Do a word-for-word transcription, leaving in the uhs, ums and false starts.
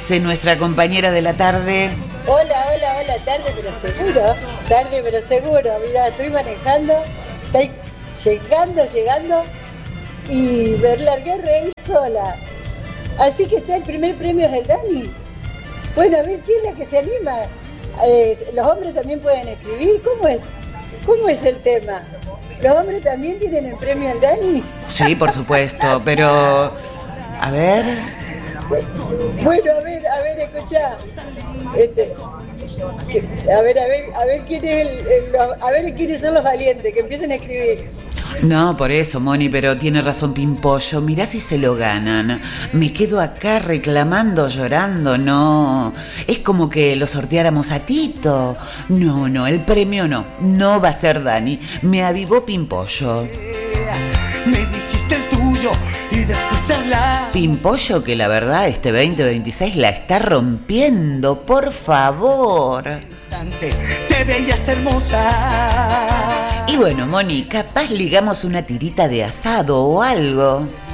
dice nuestra compañera de la tarde? Hola, hola, hola, tarde pero seguro, tarde pero seguro. Mira, estoy manejando, estoy llegando, llegando y me largué a reír sola. Así que está el primer premio del Dani. Bueno, a ver, ¿quién es la que se anima? Eh, ¿Los hombres también pueden escribir? ¿Cómo es? ¿Cómo es el tema? ¿Los hombres también tienen el premio al Dani? Sí, por supuesto, pero... A ver... Bueno, a ver, a ver, escuchá. Este, que, a ver, a ver, a ver quién es el, el, a ver quiénes son los valientes, que empiecen a escribir. No, por eso, Moni, pero tiene razón Pimpollo. Mirá si se lo ganan. Me quedo acá reclamando, llorando, no. Es como que lo sorteáramos a Tito. No, no, el premio no. No va a ser Dani. Me avivó Pimpollo. Me dijiste el tuyo y después charlar. Pimpollo que la verdad este veinte veintiséis la está rompiendo, por favor. Te veías hermosa. Y bueno, Moni, capaz ligamos una tirita de asado o algo.